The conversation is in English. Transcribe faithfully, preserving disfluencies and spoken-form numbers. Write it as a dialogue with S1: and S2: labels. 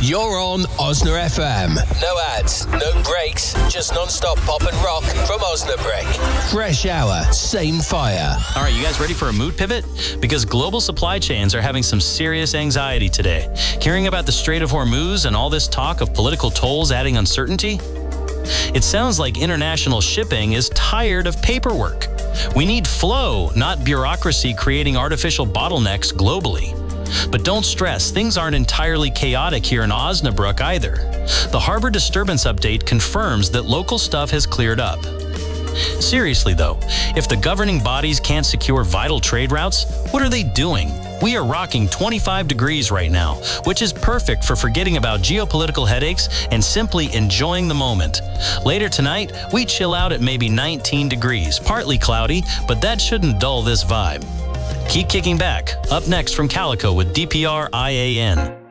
S1: You're on Osna F M. No ads, no breaks, just non-stop pop and rock from Osnabrick. Fresh hour, same fire.
S2: All right, you guys ready for a mood pivot? Because global supply chains are having some serious anxiety today. Hearing about the Strait of Hormuz and all this talk of political tolls adding uncertainty? It sounds like international shipping is tired of paperwork. We need flow, not bureaucracy creating artificial bottlenecks globally. But don't stress, things aren't entirely chaotic here in Osnabrück either. The harbor disturbance update confirms that local stuff has cleared up. Seriously though, if the governing bodies can't secure vital trade routes, what are they doing? We are rocking twenty-five degrees right now, which is perfect for forgetting about geopolitical headaches and simply enjoying the moment. Later tonight, we chill out at maybe nineteen degrees, partly cloudy, but that shouldn't dull this vibe. Keep kicking back. Up next from Calico with D P R I A N.